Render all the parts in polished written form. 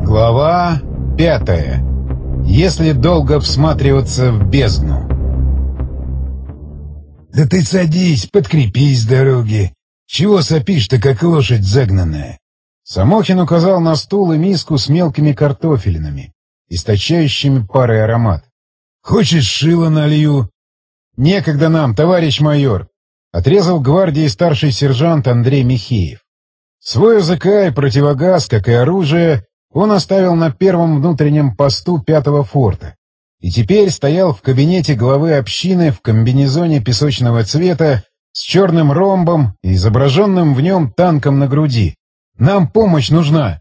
Глава 5. Если долго всматриваться в бездну. «Да ты садись, подкрепись с дороги. Чего сопишь-то, как лошадь загнанная?» Самохин указал на стул и миску с мелкими картофелинами, источающими парой аромат. «Хочешь, шило налью?» «Некогда нам, товарищ майор», — отрезал гвардии старший сержант Андрей Михеев. Свой ОЗК и противогаз, как и оружие, он оставил на первом внутреннем посту 5-го форта и теперь стоял в кабинете главы общины в комбинезоне песочного цвета с черным ромбом и изображенным в нем танком на груди. «Нам помощь нужна!»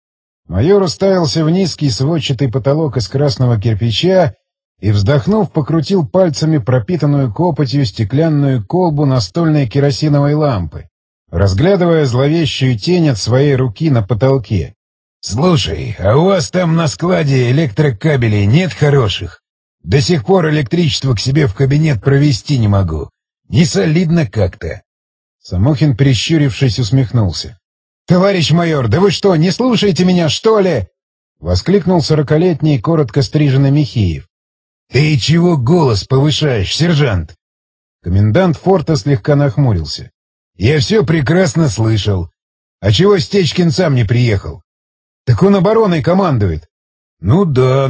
Майор уставился в низкий сводчатый потолок из красного кирпича и, вздохнув, покрутил пальцами пропитанную копотью стеклянную колбу настольной керосиновой лампы, разглядывая зловещую тень от своей руки на потолке. «Слушай, а у вас там на складе электрокабелей нет хороших? До сих пор электричество к себе в кабинет провести не могу. Не солидно как-то». Самохин, прищурившись, усмехнулся. «Товарищ майор, да вы что, не слушаете меня, что ли?» — воскликнул 40-летний, коротко стриженный Михеев. «Ты чего голос повышаешь, сержант?» Комендант форта слегка нахмурился. «Я все прекрасно слышал. А чего Стечкин сам не приехал?» «Так он обороной командует». Ну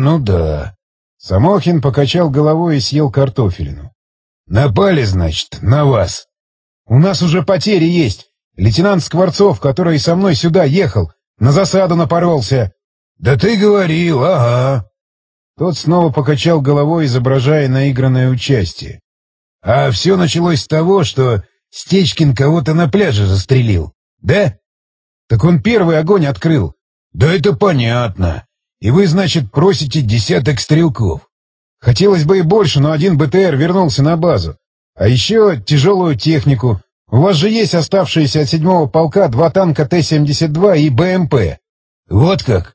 да. Самохин покачал головой и съел картофелину. «Напали, значит, на вас?» «У нас уже потери есть. Лейтенант Скворцов, который со мной сюда ехал, на засаду напоролся». «Да ты говорил, ага». Тот снова покачал головой, изображая наигранное участие. «А все началось с того, что Стечкин кого-то на пляже застрелил, да?» «Так он первый огонь открыл». «Да это понятно. И вы, значит, просите десяток стрелков?» «Хотелось бы и больше, но один БТР вернулся на базу. А еще тяжелую технику. У вас же есть оставшиеся от 7-го полка 2 танка Т-72 и БМП». «Вот как?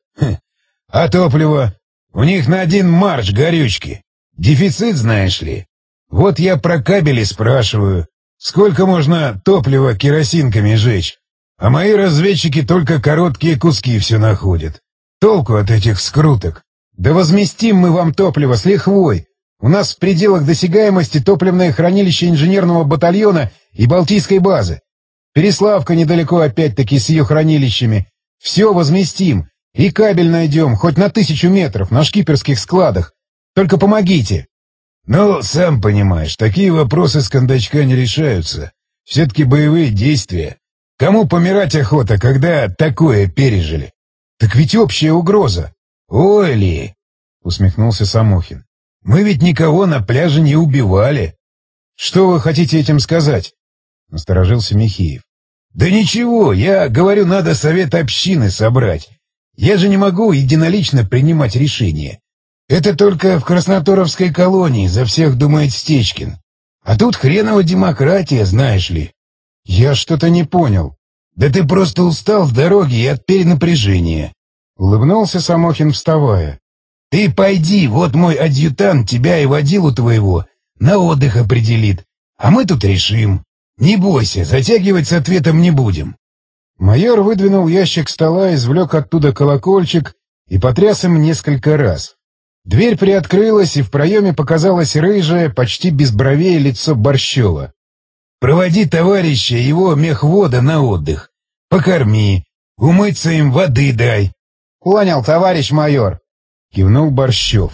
А топливо? У них на 1 марш горючки. Дефицит, знаешь ли? Вот я про кабели спрашиваю. Сколько можно топлива керосинками жечь? А мои разведчики только короткие куски все находят. Толку от этих скруток». «Да возместим мы вам топливо с лихвой. У нас в пределах досягаемости топливное хранилище инженерного батальона и Балтийской базы. Переславка недалеко опять-таки с ее хранилищами. Все возместим. И кабель найдем, хоть на 1000 метров, на шкиперских складах. Только помогите». «Ну, сам понимаешь, такие вопросы с кондачка не решаются. Все-таки боевые действия. Кому помирать охота, когда такое пережили?» «Так ведь общая угроза». «Ой ли!» — усмехнулся Самохин. «Мы ведь никого на пляже не убивали». «Что вы хотите этим сказать?» — насторожился Михеев. «Да ничего, я говорю, надо совет общины собрать. Я же не могу единолично принимать решения. Это только в Красноторовской колонии за всех думает Стечкин. А тут хренова демократия, знаешь ли». «Я что-то не понял». «Да ты просто устал в дороге и от перенапряжения», — улыбнулся Самохин, вставая. «Ты пойди, вот мой адъютант тебя и водилу твоего на отдых определит, а мы тут решим. Не бойся, затягивать с ответом не будем». Майор выдвинул ящик стола, извлек оттуда колокольчик и потряс им несколько раз. Дверь приоткрылась, и в проеме показалось рыжее, почти без бровей лицо Борщева. «Проводи товарища его мехвода на отдых. Покорми, умыться им воды дай». «Понял, товарищ майор», — кивнул Борщев.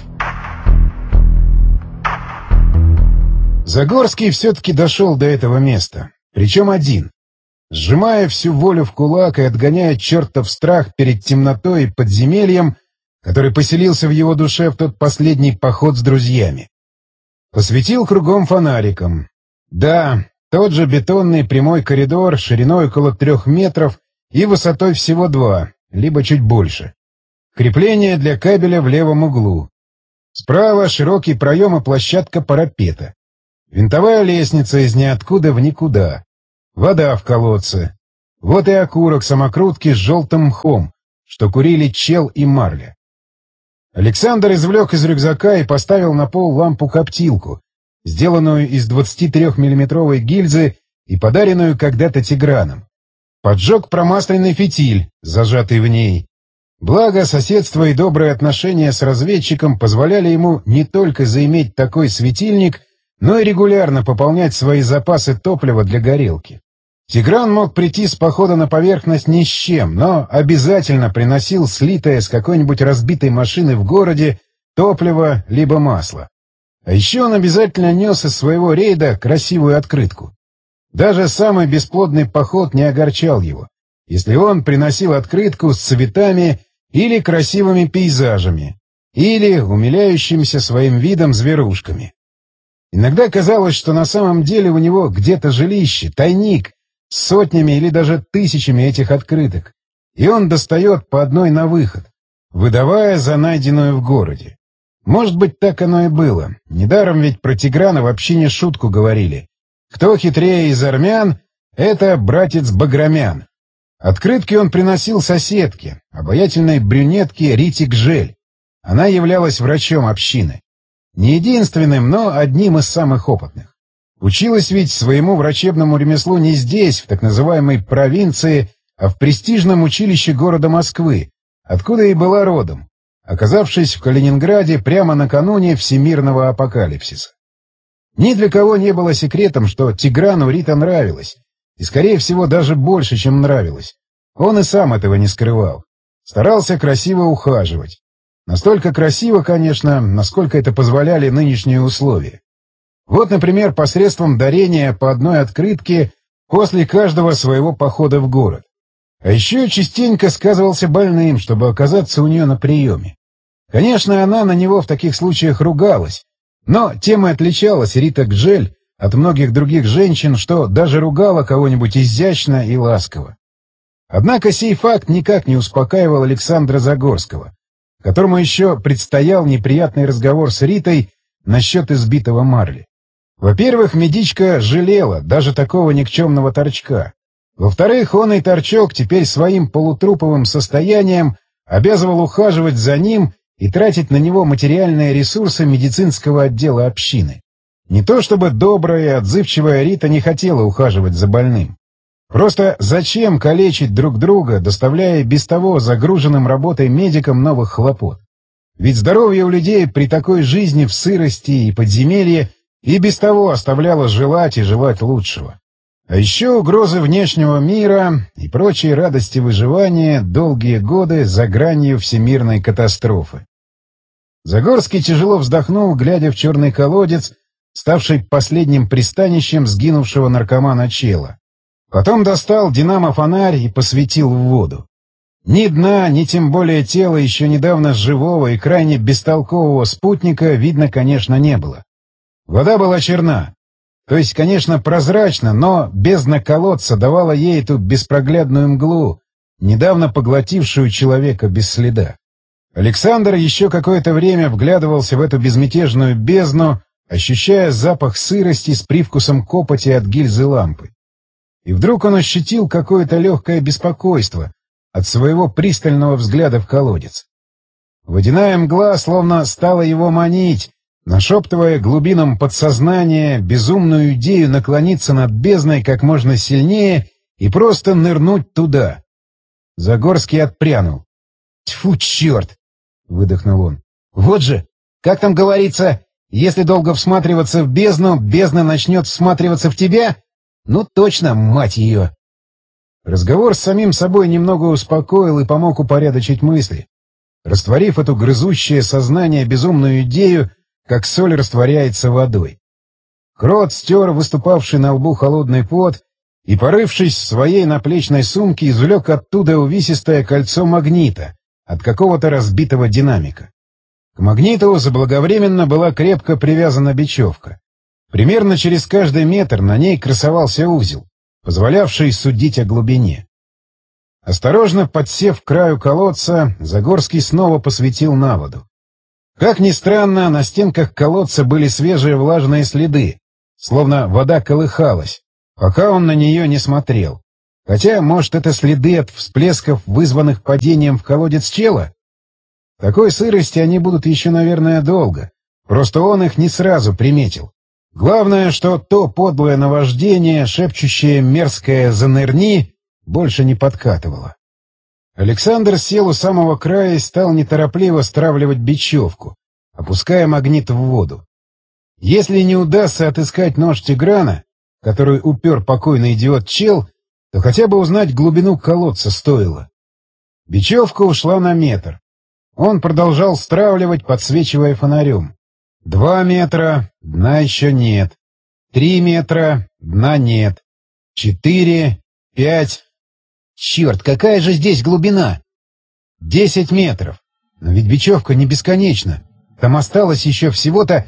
Загорский все-таки дошел до этого места, причем один, сжимая всю волю в кулак и отгоняя чертов страх перед темнотой и подземельем, который поселился в его душе в тот последний поход с друзьями. Посветил кругом фонариком. Да, тот же бетонный прямой коридор, шириной около 3 метров и высотой всего 2, либо чуть больше. Крепление для кабеля в левом углу. Справа широкий проем и площадка парапета. Винтовая лестница из ниоткуда в никуда. Вода в колодце. Вот и окурок самокрутки с желтым мхом, что курили Чел и Марля. Александр извлек из рюкзака и поставил на пол лампу-коптилку, сделанную из 23-миллиметровой гильзы и подаренную когда-то Тиграном. Поджег промасленный фитиль, зажатый в ней. Благо, соседство и добрые отношения с разведчиком позволяли ему не только заиметь такой светильник, но и регулярно пополнять свои запасы топлива для горелки. Тигран мог прийти с похода на поверхность ни с чем, но обязательно приносил слитое с какой-нибудь разбитой машины в городе топливо либо масло. А еще он обязательно нес из своего рейда красивую открытку. Даже самый бесплодный поход не огорчал его, если он приносил открытку с цветами или красивыми пейзажами, или умиляющимися своим видом зверушками. Иногда казалось, что на самом деле у него где-то жилище, тайник, с сотнями или даже тысячами этих открыток, и он достает по одной на выход, выдавая за найденную в городе. Может быть, так оно и было. Недаром ведь про Тиграна вообще не шутку говорили. Кто хитрее из армян, это братец Баграмян. Открытки он приносил соседке, обаятельной брюнетке Рите Гжель. Она являлась врачом общины. Не единственным, но одним из самых опытных. Училась ведь своему врачебному ремеслу не здесь, в так называемой провинции, а в престижном училище города Москвы, откуда и была родом, оказавшись в Калининграде прямо накануне всемирного апокалипсиса. Ни для кого не было секретом, что Тиграну Рита нравилась, и, скорее всего, даже больше, чем нравилась. Он и сам этого не скрывал. Старался красиво ухаживать. Настолько красиво, конечно, насколько это позволяли нынешние условия. Вот, например, посредством дарения по одной открытке после каждого своего похода в город. А еще частенько сказывался больным, чтобы оказаться у нее на приеме. Конечно, она на него в таких случаях ругалась, но тем и отличалась Рита Гжель от многих других женщин, что даже ругала кого-нибудь изящно и ласково. Однако сей факт никак не успокаивал Александра Загорского, которому еще предстоял неприятный разговор с Ритой насчет избитого Марли. Во-первых, медичка жалела даже такого никчемного торчка. Во-вторых, он и торчок теперь своим полутруповым состоянием обязывал ухаживать за ним и тратить на него материальные ресурсы медицинского отдела общины. Не то чтобы добрая и отзывчивая Рита не хотела ухаживать за больным. Просто зачем калечить друг друга, доставляя без того загруженным работой медикам новых хлопот? Ведь здоровье у людей при такой жизни в сырости и подземелье и без того оставляло желать и желать лучшего. А еще угрозы внешнего мира и прочие радости выживания долгие годы за гранью всемирной катастрофы. Загорский тяжело вздохнул, глядя в черный колодец, ставший последним пристанищем сгинувшего наркомана Чела. Потом достал динамо-фонарь и посветил в воду. Ни дна, ни тем более тела еще недавно живого и крайне бестолкового спутника видно, конечно, не было. Вода была черна. То есть, конечно, прозрачна, но бездна колодца давала ей эту беспроглядную мглу, недавно поглотившую человека без следа. Александр еще какое-то время вглядывался в эту безмятежную бездну, ощущая запах сырости с привкусом копоти от гильзы лампы. И вдруг он ощутил какое-то легкое беспокойство от своего пристального взгляда в колодец. Водяная мгла словно стала его манить, нашептывая глубинам подсознания безумную идею наклониться над бездной как можно сильнее и просто нырнуть туда. Загорский отпрянул. «Тьфу, черт!» — выдохнул он. «Вот же, как там говорится, если долго всматриваться в бездну, бездна начнет всматриваться в тебя? Ну точно, мать ее!» Разговор с самим собой немного успокоил и помог упорядочить мысли, растворив эту грызущее сознание безумную идею, как соль растворяется водой. Крот стер выступавший на лбу холодный пот и, порывшись в своей наплечной сумке, извлек оттуда увесистое кольцо магнита от какого-то разбитого динамика. К магниту заблаговременно была крепко привязана бечевка. Примерно через каждый метр на ней красовался узел, позволявший судить о глубине. Осторожно подсев к краю колодца, Загорский снова посветил на воду. Как ни странно, на стенках колодца были свежие влажные следы, словно вода колыхалась, пока он на нее не смотрел. Хотя, может, это следы от всплесков, вызванных падением в колодец Чела? В такой сырости они будут еще, наверное, долго. Просто он их не сразу приметил. Главное, что то подлое наваждение, шепчущее мерзкое «занырни», больше не подкатывало. Александр сел у самого края и стал неторопливо стравливать бечевку, опуская магнит в воду. Если не удастся отыскать нож Тиграна, который упер покойный идиот-чел, то хотя бы узнать глубину колодца стоило. Бечевка ушла на метр. Он продолжал стравливать, подсвечивая фонарем. 2 метра, дна еще нет. 3 метра, дна нет. 4, 5... Черт, какая же здесь глубина? 10 метров. Но ведь бечевка не бесконечна. Там осталось еще всего-то...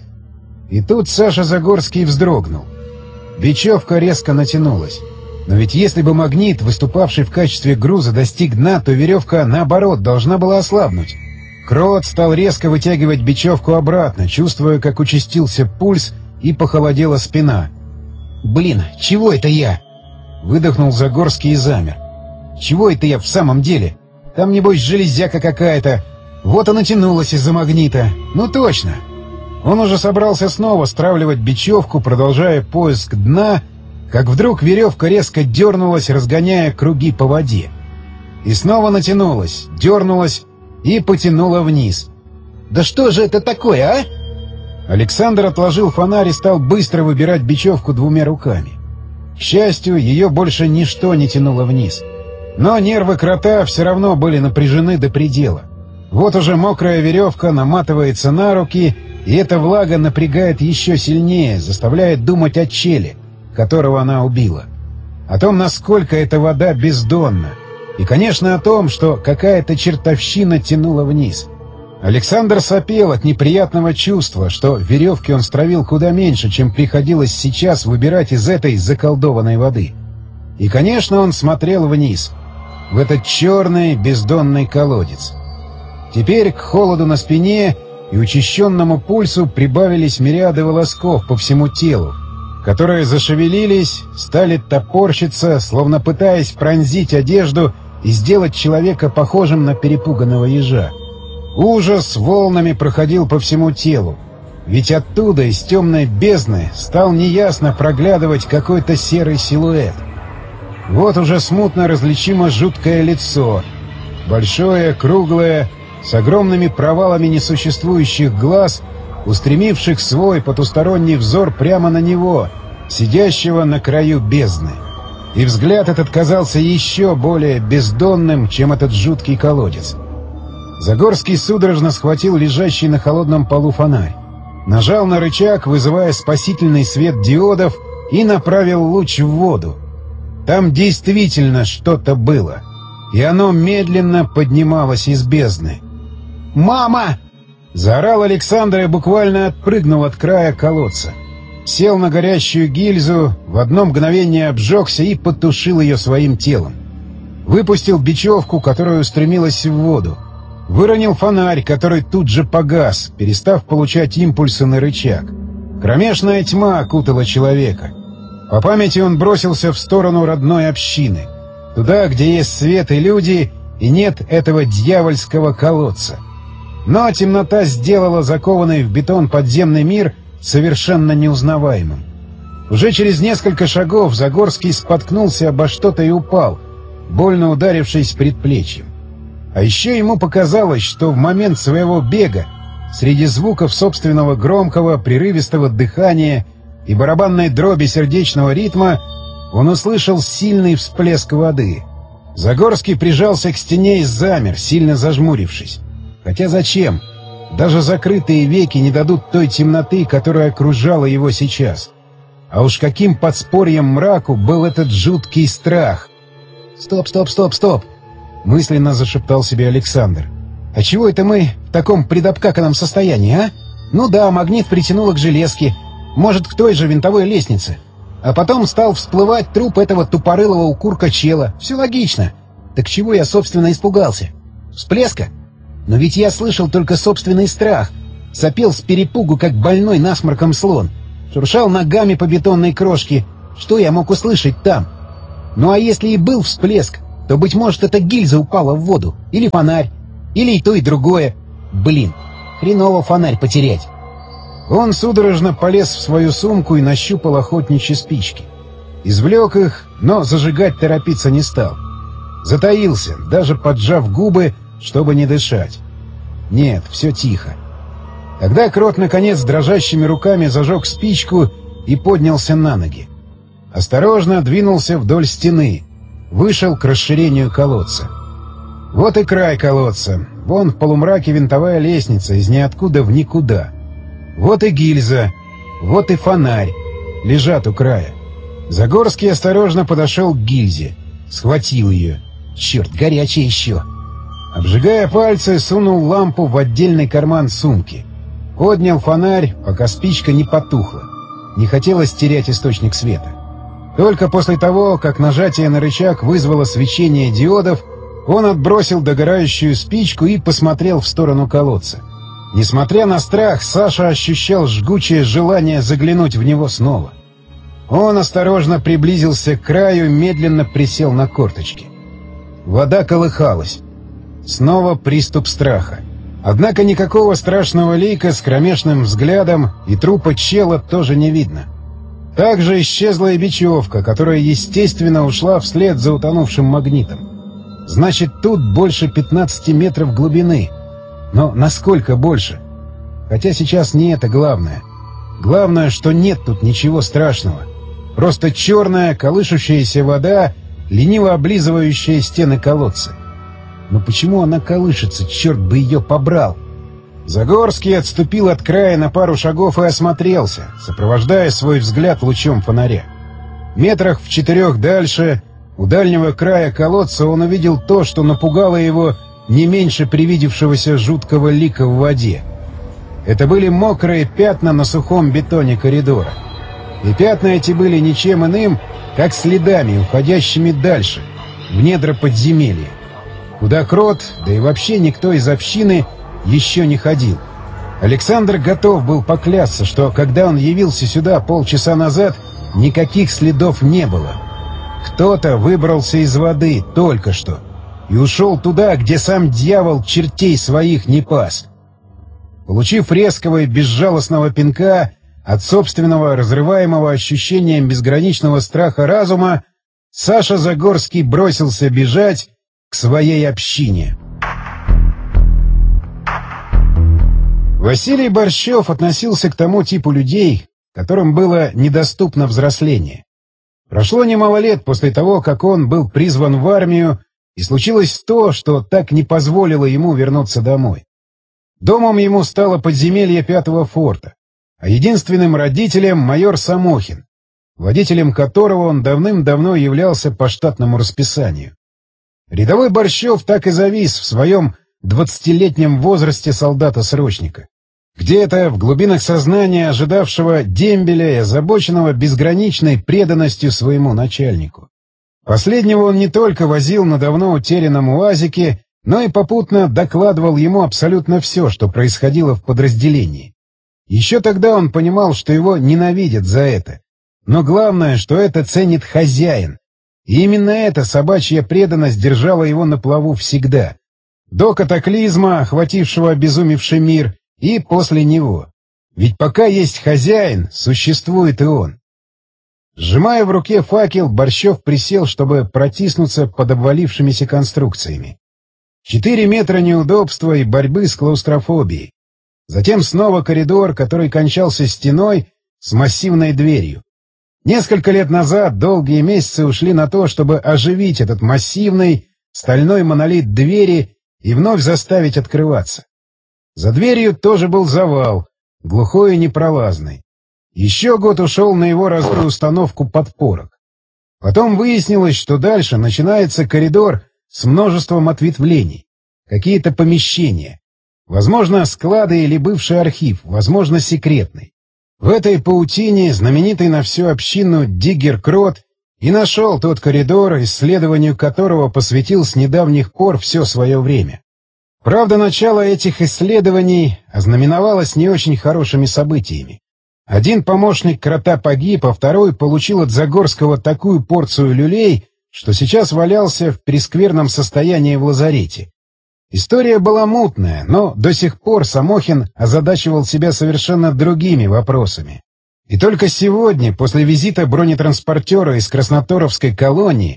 И тут Саша Загорский вздрогнул. Бечевка резко натянулась. Но ведь если бы магнит, выступавший в качестве груза, достиг дна, то веревка, наоборот, должна была ослабнуть. Крот стал резко вытягивать бечевку обратно, чувствуя, как участился пульс и похолодела спина. «Блин, чего это я?» — выдохнул Загорский и замер. «Чего это я в самом деле? Там, небось, железяка какая-то. Вот и натянулась из-за магнита. Ну точно!» Он уже собрался снова стравливать бечевку, продолжая поиск дна, как вдруг веревка резко дернулась, разгоняя круги по воде. И снова натянулась, дернулась и потянула вниз. «Да что же это такое, а?» Александр отложил фонарь и стал быстро выбирать бечевку 2 руками. К счастью, ее больше ничто не тянуло вниз. Но нервы крота все равно были напряжены до предела. Вот уже мокрая веревка наматывается на руки, и эта влага напрягает еще сильнее, заставляет думать о челе, которого она убила. О том, насколько эта вода бездонна. И, конечно, о том, что какая-то чертовщина тянула вниз. Александр сопел от неприятного чувства, что веревки он стравил куда меньше, чем приходилось сейчас выбирать из этой заколдованной воды. И, конечно, он смотрел вниз, в этот черный бездонный колодец. Теперь к холоду на спине и учащенному пульсу прибавились мириады волосков по всему телу, которые зашевелились, стали топорщиться, словно пытаясь пронзить одежду и сделать человека похожим на перепуганного ежа. Ужас волнами проходил по всему телу, ведь оттуда, из темной бездны, стал неясно проглядывать какой-то серый силуэт. Вот уже смутно различимо жуткое лицо, большое, круглое, с огромными провалами несуществующих глаз, устремивших свой потусторонний взор прямо на него, сидящего на краю бездны. И взгляд этот казался еще более бездонным, чем этот жуткий колодец. Загорский судорожно схватил лежащий на холодном полу фонарь, нажал на рычаг, вызывая спасительный свет диодов, и направил луч в воду. Там действительно что-то было, и оно медленно поднималось из бездны. «Мама!» — заорал Александр и буквально отпрыгнул от края колодца. Сел на горящую гильзу, в одно мгновение обжегся и потушил ее своим телом. Выпустил бечевку, которая устремилась в воду. Выронил фонарь, который тут же погас, перестав получать импульсы на рычаг. Кромешная тьма окутала человека. По памяти он бросился в сторону родной общины, туда, где есть свет и люди, и нет этого дьявольского колодца. Но темнота сделала закованный в бетон подземный мир совершенно неузнаваемым. Уже через несколько шагов Загорский споткнулся обо что-то и упал, больно ударившись предплечьем. А еще ему показалось, что в момент своего бега, среди звуков собственного громкого, прерывистого дыхания и барабанной дроби сердечного ритма, он услышал сильный всплеск воды. Загорский прижался к стене и замер, сильно зажмурившись. Хотя зачем? Даже закрытые веки не дадут той темноты, которая окружала его сейчас. А уж каким подспорьем мраку был этот жуткий страх. «Стоп, стоп, стоп, стоп!» — мысленно зашептал себе Александр. «А чего это мы в таком предобкаканном состоянии, а? Ну да, магнит притянуло к железке, может, к той же винтовой лестнице. А потом стал всплывать труп этого тупорылого укурка-чела. Все логично. Так чего я, собственно, испугался? Всплеска? Но ведь я слышал только собственный страх. Сопел с перепугу, как больной насморком слон. Шуршал ногами по бетонной крошке. Что я мог услышать там? Ну а если и был всплеск, то, быть может, эта гильза упала в воду. Или фонарь. Или и то, и другое. Блин, хреново фонарь потерять». Он судорожно полез в свою сумку и нащупал охотничьи спички. Извлек их, но зажигать торопиться не стал. Затаился, даже поджав губы, чтобы не дышать. Нет, все тихо. Тогда Крот, наконец, дрожащими руками зажег спичку и поднялся на ноги. Осторожно двинулся вдоль стены, вышел к расширению колодца. Вот и край колодца. Вон в полумраке винтовая лестница из ниоткуда в никуда. Вот и гильза, вот и фонарь. Лежат у края. Загорский осторожно подошел к гильзе. Схватил ее. Черт, горячая еще. Обжигая пальцы, сунул лампу в отдельный карман сумки. Поднял фонарь, пока спичка не потухла. Не хотелось терять источник света. Только после того, как нажатие на рычаг вызвало свечение диодов, он отбросил догорающую спичку и посмотрел в сторону колодца. Несмотря на страх, Саша ощущал жгучее желание заглянуть в него снова. Он осторожно приблизился к краю, медленно присел на корточки. Вода колыхалась. Снова приступ страха. Однако никакого страшного лика с кромешным взглядом и трупа чела тоже не видно. Также исчезла и бечевка, которая, естественно, ушла вслед за утонувшим магнитом. Значит, тут больше 15 метров глубины. Но насколько больше? Хотя сейчас не это главное. Главное, что нет тут ничего страшного. Просто черная, колышущаяся вода, лениво облизывающая стены колодца. Но почему она колышется? Черт бы ее побрал! Загорский отступил от края на пару шагов и осмотрелся, сопровождая свой взгляд лучом фонаря. Метрах в 4 дальше, у дальнего края колодца, он увидел то, что напугало его не меньше привидевшегося жуткого лика в воде. Это были мокрые пятна на сухом бетоне коридора. И пятна эти были ничем иным, как следами, уходящими дальше, в недра подземелья, куда Крот, да и вообще никто из общины еще не ходил. Александр готов был поклясться, что когда он явился сюда полчаса назад, никаких следов не было. Кто-то выбрался из воды только что и ушел туда, где сам дьявол чертей своих не пас. Получив резкого и безжалостного пинка от собственного разрываемого ощущением безграничного страха разума, Саша Загорский бросился бежать к своей общине. Василий Борщев относился к тому типу людей, которым было недоступно взросление. Прошло немало лет после того, как он был призван в армию, и случилось то, что так не позволило ему вернуться домой. Домом ему стало подземелье 5-го форта, а единственным родителем — майор Самохин, водителем которого он давным-давно являлся по штатному расписанию. Рядовой Борщев так и завис в своем 20-летнем возрасте солдата-срочника. Где-то в глубинах сознания ожидавшего дембеля и озабоченного безграничной преданностью своему начальнику. Последнего он не только возил на давно утерянном УАЗике, но и попутно докладывал ему абсолютно все, что происходило в подразделении. Еще тогда он понимал, что его ненавидят за это. Но главное, что это ценит хозяин. И именно эта собачья преданность держала его на плаву всегда. До катаклизма, охватившего обезумевший мир, и после него. Ведь пока есть хозяин, существует и он. Сжимая в руке факел, Борщев присел, чтобы протиснуться под обвалившимися конструкциями. 4 метра неудобства и борьбы с клаустрофобией. Затем снова коридор, который кончался стеной с массивной дверью. Несколько лет назад долгие месяцы ушли на то, чтобы оживить этот массивный стальной монолит двери и вновь заставить открываться. За дверью тоже был завал, глухой и непролазный. Еще год ушел на его разбор и установку подпорок. Потом выяснилось, что дальше начинается коридор с множеством ответвлений, какие-то помещения. Возможно, склады или бывший архив, возможно, секретный. В этой паутине знаменитый на всю общину Диггер Крот и нашел тот коридор, исследованию которого посвятил с недавних пор все свое время. Правда, начало этих исследований ознаменовалось не очень хорошими событиями. Один помощник Крота погиб, а второй получил от Загорского такую порцию люлей, что сейчас валялся в прескверном состоянии в лазарете. История была мутная, но до сих пор Самохин озадачивал себя совершенно другими вопросами. И только сегодня, после визита бронетранспортера из Красноторовской колонии,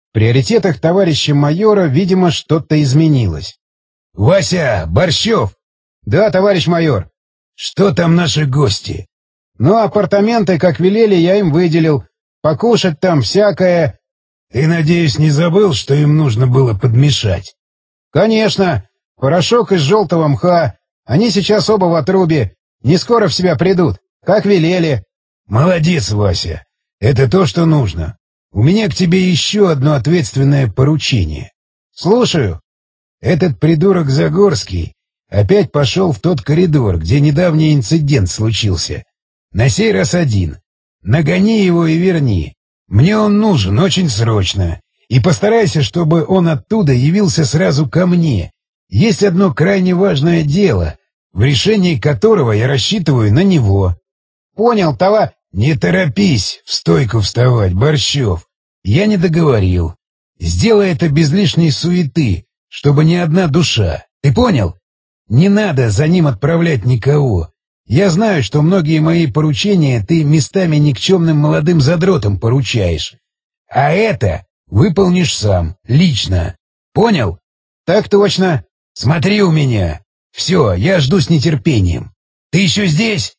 В приоритетах товарища майора, видимо, что-то изменилось. — Вася, Борщев! — Да, товарищ майор. — Что там наши гости? — Ну, апартаменты, как велели, я им выделил. Покушать там всякое. — Ты, надеюсь, не забыл, что им нужно было подмешать? — Конечно. Порошок из желтого мха. Они сейчас оба в отрубе. Не скоро в себя придут. Как велели. — Молодец, Вася. Это то, что нужно. У меня к тебе еще одно ответственное поручение. — Слушаю. Этот придурок Загорский опять пошел в тот коридор, где недавний инцидент случился. На сей раз один. Нагони его и верни. Мне он нужен очень срочно. И постарайся, чтобы он оттуда явился сразу ко мне. Есть одно крайне важное дело, в решении которого я рассчитываю на него. — Понял, товарищ. — Не торопись в стойку вставать, Борщев. Я не договорил. Сделай это без лишней суеты, чтобы ни одна душа. Ты понял? Не надо за ним отправлять никого. Я знаю, что многие мои поручения ты местами никчемным молодым задротам поручаешь. А это выполнишь сам, лично. Понял? — Так точно. — Смотри у меня. Все, я жду с нетерпением. Ты еще здесь?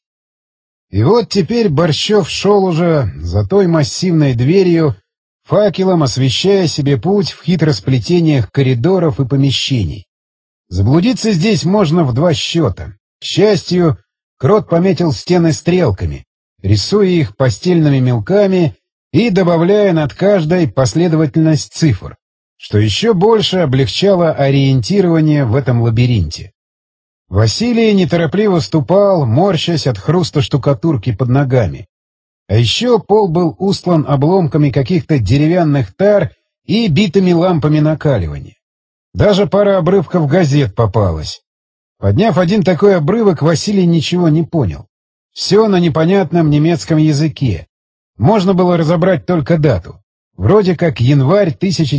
И вот теперь Борщев шел уже за той массивной дверью, факелом освещая себе путь в хитросплетениях коридоров и помещений. Заблудиться здесь можно в два счета. К счастью, Крот пометил стены стрелками, рисуя их постельными мелками и добавляя над каждой последовательность цифр, что еще больше облегчало ориентирование в этом лабиринте. Василий неторопливо ступал, морщась от хруста штукатурки под ногами. А еще пол был устлан обломками каких-то деревянных тар и битыми лампами накаливания. Даже пара обрывков газет попалась. Подняв один такой обрывок, Василий ничего не понял. Все на непонятном немецком языке. Можно было разобрать только дату. Вроде как январь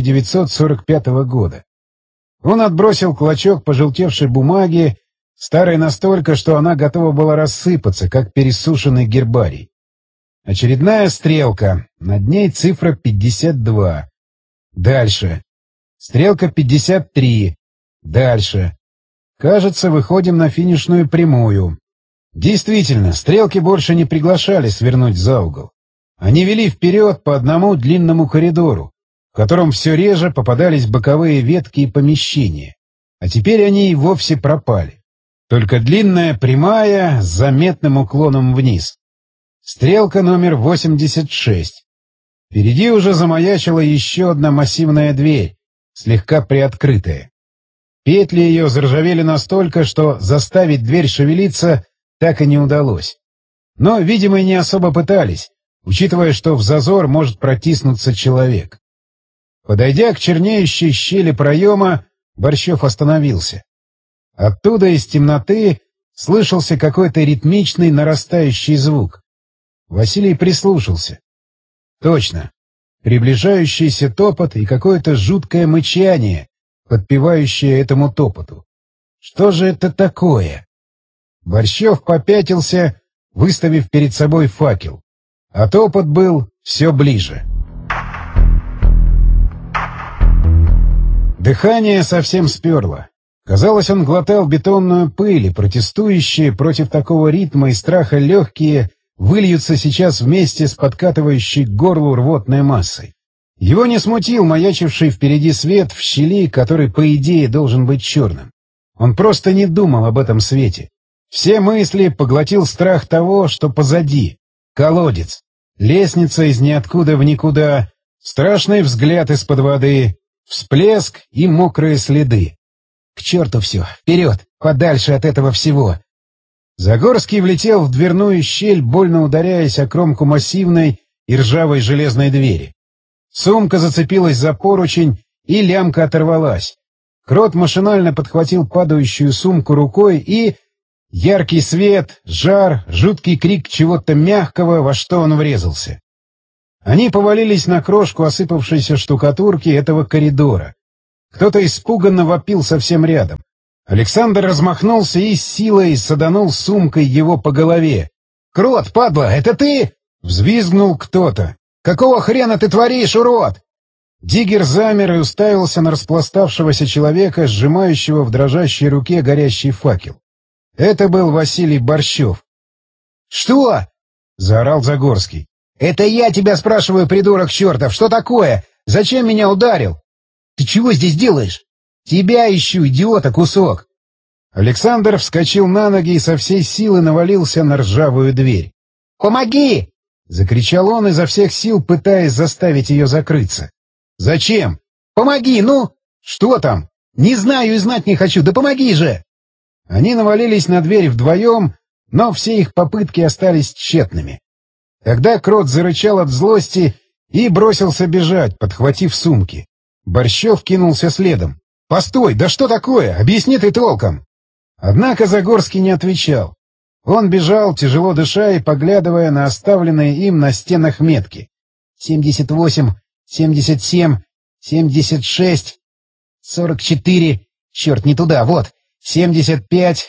1945 года. Он отбросил клочок пожелтевшей бумаги, старой настолько, что она готова была рассыпаться, как пересушенный гербарий. Очередная стрелка, над ней цифра 52. Дальше. Стрелка 53. Дальше. Кажется, выходим на финишную прямую. Действительно, стрелки больше не приглашали свернуть за угол. Они вели вперед по одному длинному коридору, в котором все реже попадались боковые ветки и помещения. А теперь они и вовсе пропали. Только длинная прямая с заметным уклоном вниз. Стрелка номер 86. Впереди уже замаячила еще одна массивная дверь, слегка приоткрытая. Петли ее заржавели настолько, что заставить дверь шевелиться так и не удалось. Но, видимо, и не особо пытались, учитывая, что в зазор может протиснуться человек. Подойдя к чернеющей щели проема, Борщев остановился. Оттуда из темноты слышался какой-то ритмичный нарастающий звук. Василий прислушался. Точно. Приближающийся топот и какое-то жуткое мычание, подпевающее этому топоту. Что же это такое? Борщев попятился, выставив перед собой факел. А топот был все ближе. Дыхание совсем сперло. Казалось, он глотал бетонную пыль, и протестующие против такого ритма и страха легкие выльются сейчас вместе с подкатывающей к горлу рвотной массой. Его не смутил маячивший впереди свет в щели, который, по идее, должен быть черным. Он просто не думал об этом свете. Все мысли поглотил страх того, что позади. Колодец, лестница из ниоткуда в никуда, страшный взгляд из-под воды, всплеск и мокрые следы. К черту все, вперед, подальше от этого всего. Загорский влетел в дверную щель, больно ударяясь о кромку массивной и ржавой железной двери. Сумка зацепилась за поручень, и лямка оторвалась. Крот машинально подхватил падающую сумку рукой, и... яркий свет, жар, жуткий крик чего-то мягкого, во что он врезался. Они повалились на крошку осыпавшейся штукатурки этого коридора. Кто-то испуганно вопил совсем рядом. Александр размахнулся и с силой саданул сумкой его по голове. «Крот, падла, это ты?» — взвизгнул кто-то. «Какого хрена ты творишь, урод?» Диггер замер и уставился на распластавшегося человека, сжимающего в дрожащей руке горящий факел. Это был Василий Борщев. «Что?» — заорал Загорский. «Это я тебя спрашиваю, придурок чертов! Что такое? Зачем меня ударил? Ты чего здесь делаешь? Тебя ищу, идиота, кусок!» Александр вскочил на ноги и со всей силы навалился на ржавую дверь. «Помоги!» — закричал он изо всех сил, пытаясь заставить ее закрыться. «Зачем? Помоги, ну!» «Что там? Не знаю и знать не хочу, да помоги же!» Они навалились на дверь вдвоем, но все их попытки остались тщетными. Тогда Крот зарычал от злости и бросился бежать, подхватив сумки. Борщев кинулся следом. «Постой, да что такое? Объясни ты толком!» Однако Загорский не отвечал. Он бежал, тяжело дыша и поглядывая на оставленные им на стенах метки. 78, 77, 76, 44... Черт, не туда, вот. 75,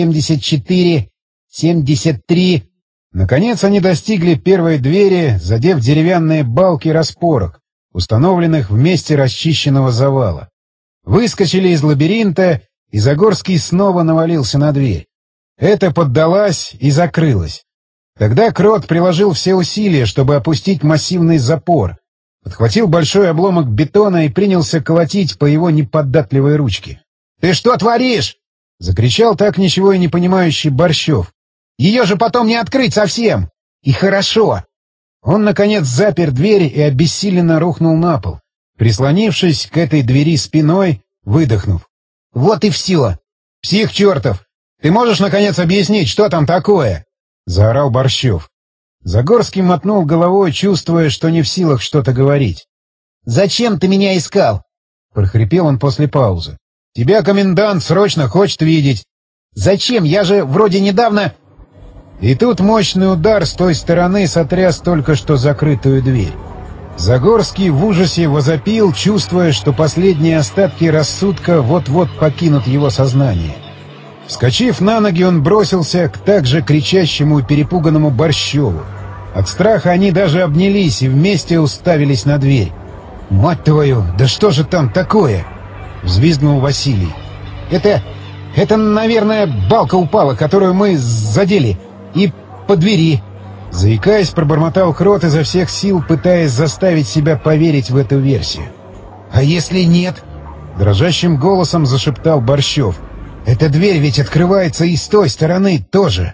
74, 73... Наконец они достигли первой двери, задев деревянные балки распорок, установленных в месте расчищенного завала. Выскочили из лабиринта, и Загорский снова навалился на дверь. Эта поддалась и закрылась. Тогда Крот приложил все усилия, чтобы опустить массивный запор, подхватил большой обломок бетона и принялся колотить по его неподатливой ручке. «Ты что творишь?» — закричал так ничего и не понимающий Борщев. «Ее же потом не открыть совсем! И хорошо!» Он, наконец, запер дверь и обессиленно рухнул на пол, прислонившись к этой двери спиной, выдохнув. «Вот и все! Псих чертов! Ты можешь, наконец, объяснить, что там такое?» — заорал Борщев. Загорский мотнул головой, чувствуя, что не в силах что-то говорить. «Зачем ты меня искал?» — прохрипел он после паузы. «Тебя комендант срочно хочет видеть». «Зачем? Я же вроде недавно...» И тут мощный удар с той стороны сотряс только что закрытую дверь. Загорский в ужасе возопил, чувствуя, что последние остатки рассудка вот-вот покинут его сознание. Вскочив на ноги, он бросился к также кричащему и перепуганному Борщеву. От страха они даже обнялись и вместе уставились на дверь. «Мать твою, да что же там такое?» — взвизгнул Василий. «Это, наверное, балка упала, которую мы задели, и по двери». Заикаясь, пробормотал Крот изо всех сил, пытаясь заставить себя поверить в эту версию. «А если нет?» — дрожащим голосом зашептал Борщев. «Эта дверь ведь открывается и с той стороны тоже».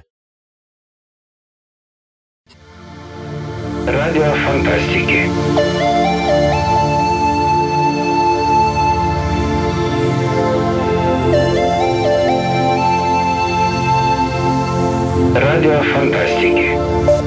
Радио фантастики. Радио фантастики.